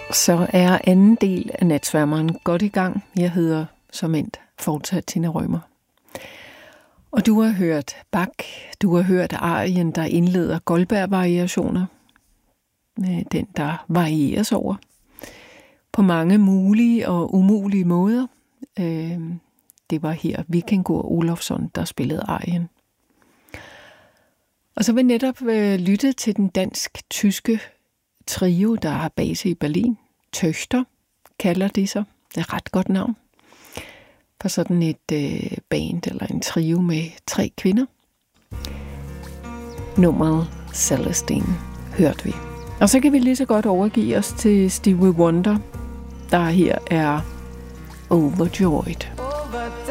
Så er anden del af Natsværmeren godt i gang. Jeg hedder som endt fortsat Tina Rømer. Og du har hørt Bach, du har hørt arien, der indleder Goldberg-variationer. Den, der varieres over på mange mulige og umulige måder. Det var her Vikingur Olofsson, der spillede arien. Og så vil netop lytte til den dansk-tyske trio, der har base i Berlin. Töchter kalder de sig. Det er et ret godt navn for sådan et band eller en trio med 3 kvinder. Nummeret Celestine hørte vi. Og så kan vi lige så godt overgive os til Stevie Wonder, der her er Overjoyed.